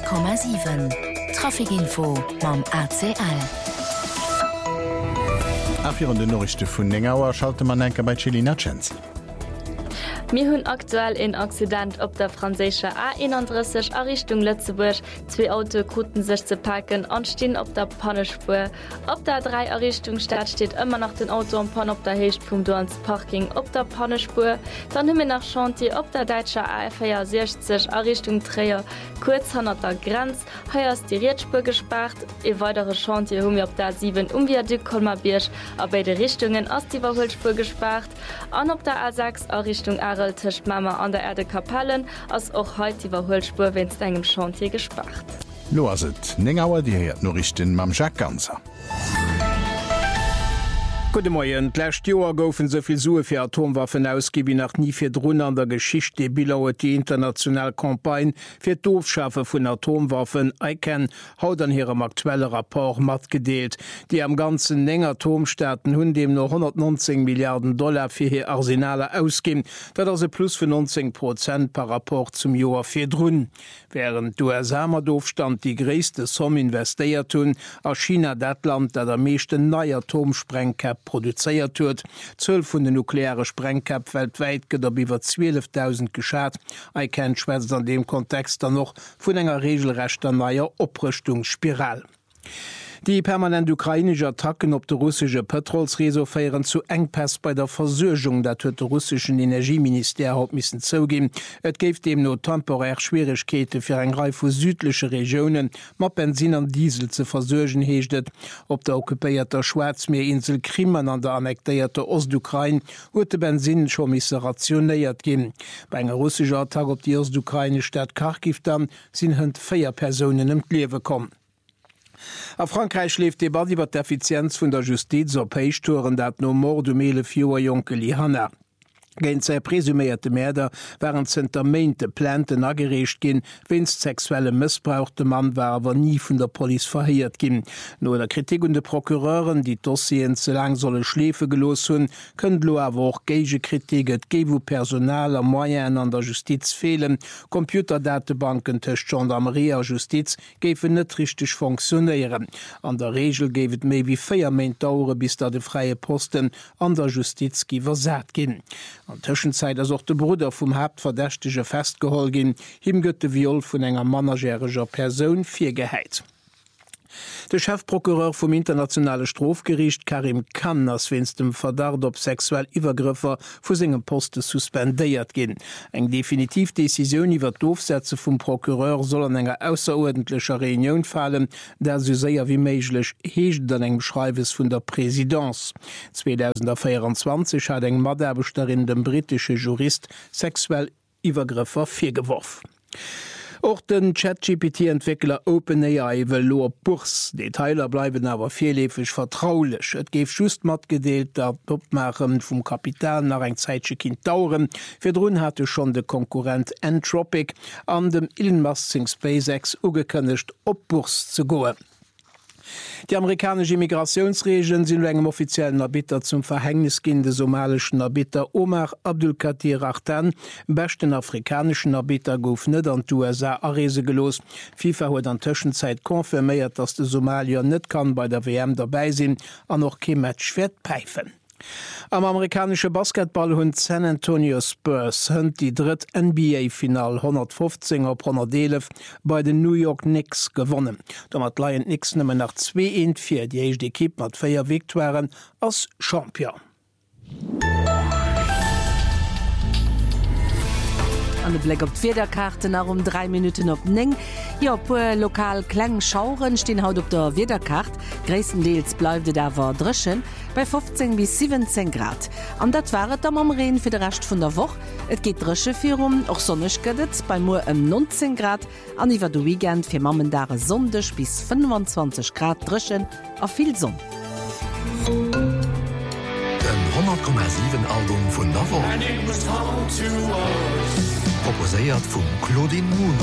100,7 Trafikinfo mam ACL. Afir an de Norrichte vun Nengauer schalte man enke bei Celina Cenzi. Mir hunn aktuell en Accident op der franzéscher A31 a Richtung Lützeburg. 2 Auto kruten sech ze packen anstehen op der Pannespur. Op der 3 Errichtung Stadt steht immer noch den Auto am Pan op der Hecht vum Dorns Parking op der Pannespur. Dann hummer nach Chantier op der Deitscher A460 a Richtung Träer kurz han der Grenz. Heiers die Rietspur gespart. E weitere Chantier hun op der 7 Viadukt Kolmarbiersch, a bei de Richtungen ass die Überholspur gespart. An op der A6 a Richtung Tisch Mama an der Erde Kapellen ass och heut die Überholspur wenn's engem Chantier gespart. Lo aset Nengauer die heriert Norrichten mam Jacques Ganzer. Gute Morgen. Lächt Joer goufen soviel Sue fir Atomwaffen ausgi wie nach nie fir Drun an der Geschicht de bilauet die international Kampagne fir d'Ofschafe vun Atomwaffen ICAN haut an hirem aktuelle Rapport mat gedeelt. Die am ganzen enger Atomstaaten hunn dem noch 119 Milliarden $ fir hier Arsenale ausgin, dat as se plus vu 19% par rapport zum Joer fir Drun. Während USA Doofstand die gréste Somm investéiert hunn, a China dat Land, dat der meeschte neii Atomsprengkap produzéiert huet. 12 vun de nukleare Sprengkap weltweit gët op iwwer 12.000 geschat. ICAN schwätzt an dem Kontext dann noch vun enger regelrechter neier Oprüstungsspiral. Die permanent ukrainische Attacken op de russische Petrolsreso feieren zu Engpass bei der Versorgung, dat huet de russischen Energieminister haut missen zougin. Et geft dem no temporär Schwierigkeiten fir eng Reif vu südliche Regionen mat Benzin an Diesel ze versorgen heeschtet. Op der okkupéierter Schwarzmeerinsel Krimen an der annekteierte Ostukraine huet de Benzin schon misse rationéiert gin. Bei enger russischer Attack op die ostukraine Stadt Kharkiv dann sinn hunt 4 Personen im Liewe kommen. A Frankreich schläft debat iwwer d'Effizienz vun der Justiz op Peichtouren dat no Mord mele 4 Jonkeli Hanna. Géint sei presuméierte Mäder waren Ztermente Planten agerecht ginn, wennst sexuelle Missbrauchte Mann war awer nie vun der Poli verheiert ginn. No der Kritik und de Prokureuren, die Dossien ze lang solle Schläfe gelos hunn, kënnt lo awer och geige Kritiket gewu Personal a Moien an der Justiz fehlen, Computerdatebanken techt Gendarmerie a Justiz géifen net richtig funktionéieren. An der Regel géwet méi wie 4 Main daure bis da de freie Posten an der Justiz giwer sat ginn. An Tëschenzeit ass och de Bruder vum Hauptverdächtege festgehol gin, him gëtt de Viol vun enger managereger Persoun virgeheit. Der Chefprokureur vom internationale Strafgericht Karim Khan ass wenns dem Verdacht op sexuell Iwergriffer vu segem Poste suspendéiert gin. Eng Definitivdecision iwwer d'Ofsätze vum Prokureur soll an enger ausserordentlicher Reunion fallen, der so séier wie méiglech heecht an engem Schreiwes vun der Präsidentz. 2024 hat eng Maderbeterin dem britische Jurist sexuell Iwergriffer virgeworfen. Auch den ChatGPT-Entwickler OpenAI will lo Burs. Detailer bleiben aber viellefig vertraulich. Et gef just mat gedeelt, dat Topmachen vum Kapital nach eng Zeitsche kind dauern. Firdrun hatte schon de Konkurrent Anthropic an dem Elon Musk SpaceX ugekënnecht op Burs zu goen. Die amerikanische Immigrationsregeln sind engem offiziellen Erbieter zum Verhängnisgin des somalischen Erbieter Omar Abdulkadir Artan, besten afrikanischen Erbieter gouf net an USA Arese gelos. FIFA huet an Tschenzeit konfirmiert, dass de Somalier net kann bei der WM dabei sind, an noch kein Match wird pfeifen. Am amerikanische Basketball hunn San Antonio Spurs hunn die dritt NBA-Final 115/111 bei den New York Knicks gewonnen. Da mat Lion Knicks nëmme nach 2-1 fir die eicht Ekipp mat 4 Viktoiren als Champion. An de Blick op d'Wederkarte nach 3 Minuten op Neng. Ja, puer lokal Klangschauren stehen haut op der Wederkart. Gräessendeels bleifde dawer dreschen bei 15 bis 17 Grad. An dat waret am Reen fir de recht vun der Woch. Et geht dresche firum, och sonnech gëdet bei nur 19 Grad. An iwwer de Weekend fir Mammendare sondech bis 25 Grad dreschen a viel Sonn. 100,7 Album vun Navo proposéiert vum Claudine Muno.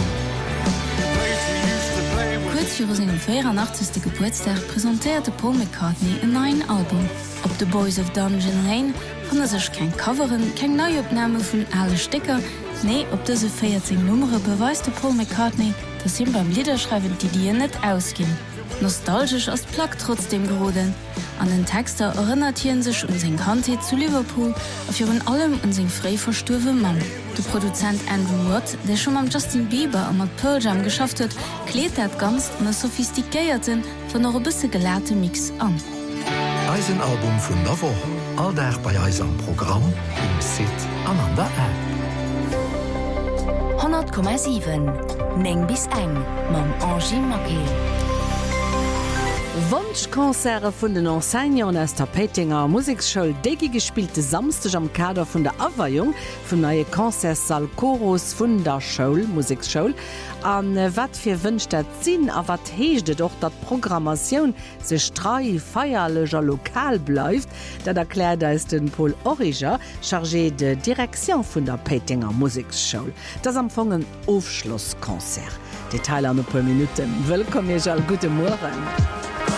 Kurz für seinen 84. Geburtstag präsentierte Paul McCartney ein neues Album. Ob The Boys of Dungeon Lane fand er sich kein Coveren, kein Neuaufnahme von alle Sticker, Nee, op dese 14 Numere beweiste Paul McCartney, dass ihm beim Liederschreiben die Dir net ausgin. Nostalgisch als Plack trotzdem geroden. An den Texter erinnertieren sich um sein Kante zu Liverpool, auf ihren allem und sein frei verstorve Mann. Der Produzent Andrew Watt, der schon am Justin Bieber und mit Pearl Jam geschafft hat, klärt das ganz in einen sophistikierten, von noch ein bisschen gelehrten Mix an. Eisenalbum vun der Woche, alldach bei Eisem Programm im Sit an der App. 100,7 Neng bis eng mam Angie Mackey. Wunschkonzere vun den Enseignern aus der Petinger Musikschule Degi gespielte samstag am Kader vun der Abweihung vum neue Konzertsaal Chorus vun der Schule Musikschule an wat fir wünscht dat sinn a wat heeschte doch dat Programmatioun sech drei feierleger lokal bleifft, dat erklärt ist den Paul Origer chargé de Direktion vun der Petinger Musikschule. Das empfangen Aufschlusskonzert. Detail an paar Minuten. Willkommen, guten Morgen.